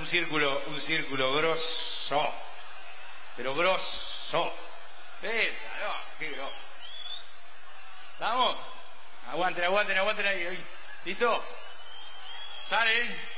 un círculo grosso. Pero grosso. Esa, no, qué grosso. ¿Vamos? Aguanten ahí. ¿Listo? ¿Sale?